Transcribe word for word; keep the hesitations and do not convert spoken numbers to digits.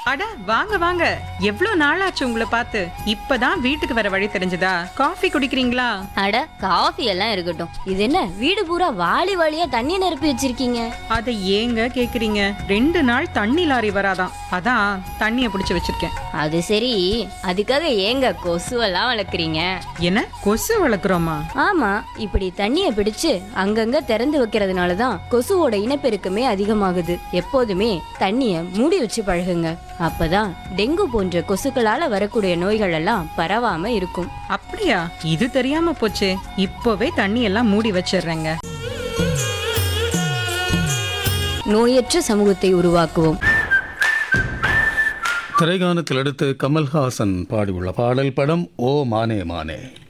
அட வாங்க வாங்க, எவ்வளவு நாளாச்சு உங்களை பார்த்து. இப்பதான் வீட்டுக்கு வர வழி தெரிஞ்சதா? காஃபி குடிக்கிறீங்களா? அட காஃபி எல்லாம் இருக்கட்டும், இது என்ன வீடு பூரா வாளி வாளியா தண்ணி நிரப்பி வச்சிருக்கீங்க? அதை ஏங்க கேக்குறீங்க? ரெண்டு நாள் தண்ணி லாரி வராதான், அதான் தண்ணிய பிடிச்சு வச்சிருக்கேன். அது சரி, அதுக்காக ஏங்க கொசுவெல்லாம் வளர்க்குறீங்க? என்ன கொசு வளர்க்குறோமா? ஆமா, இப்படி தண்ணிய பிடிச்சு அங்கங்க திறந்து வைக்கிறதுனாலதான் கொசுவோட இனப்பெருக்கமே அதிகமாகுது. எப்போதுமே தண்ணிய மூடி வச்சு பழகுங்க, அப்பதான் டெங்கு போன்ற கொசுக்களால வரக்கூடிய நோய்கள் எல்லாம் பரவாம இருக்கும். அப்படியா? இது தெரியாம போச்சே. இப்பவே தண்ணி எல்லாம் மூடி வச்சிடுறேங்க. நோயற்ற சமூகத்தை உருவாக்குவோம். திரைகானத்தில் அடுத்து கமல்ஹாசன் பாடியுள்ள பாடல் படம் ஓ மானே மானே.